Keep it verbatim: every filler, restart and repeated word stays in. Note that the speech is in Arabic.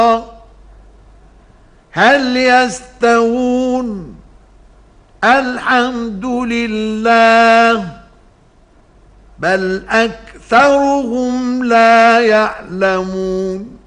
هل يستوون؟ الحمد لله، بل أكثرهم لا يعلمون.